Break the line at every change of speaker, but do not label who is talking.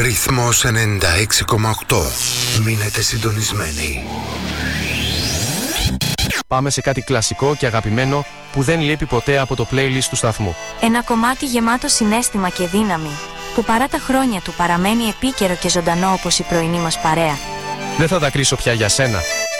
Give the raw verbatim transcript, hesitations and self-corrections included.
Ρυθμός ενενήντα έξι κόμμα οκτώ. Μείνετε συντονισμένοι.
Πάμε σε κάτι κλασικό και αγαπημένο που δεν λείπει ποτέ από το playlist του σταθμού.
Ένα κομμάτι γεμάτο συναίσθημα και δύναμη, που παρά τα χρόνια του παραμένει επίκαιρο και ζωντανό όπως η πρωινή μας παρέα.
Δεν θα δακρύσω πια για σένα.